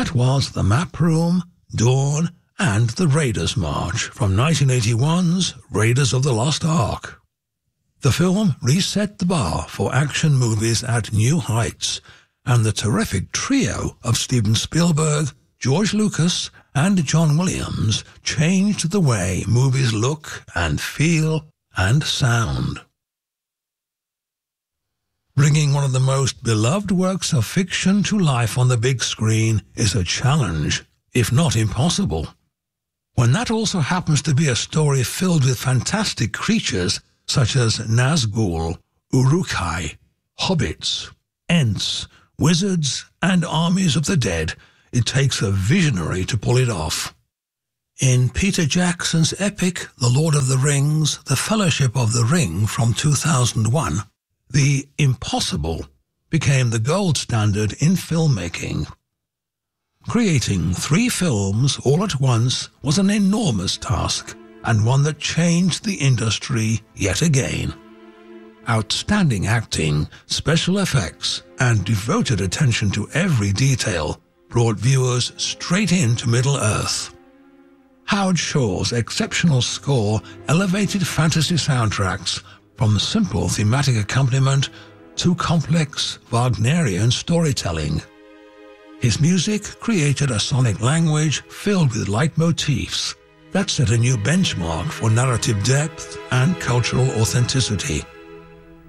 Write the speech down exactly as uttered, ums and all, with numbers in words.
That was The Map Room, Dawn, and The Raiders March from nineteen eighty-one's Raiders of the Lost Ark. The film reset the bar for action movies at new heights, and the terrific trio of Steven Spielberg, George Lucas, and John Williams changed the way movies look and feel and sound. Bringing one of the most beloved works of fiction to life on the big screen is a challenge, if not impossible. When that also happens to be a story filled with fantastic creatures such as Nazgul, Uruk-hai, hobbits, ents, wizards, and armies of the dead, it takes a visionary to pull it off. In Peter Jackson's epic The Lord of the Rings, The Fellowship of the Ring from two thousand one, the impossible became the gold standard in filmmaking. Creating three films all at once was an enormous task, and one that changed the industry yet again. Outstanding acting, special effects, and devoted attention to every detail brought viewers straight into Middle-earth. Howard Shore's exceptional score elevated fantasy soundtracks from simple thematic accompaniment to complex Wagnerian storytelling. His music created a sonic language filled with leitmotifs that set a new benchmark for narrative depth and cultural authenticity.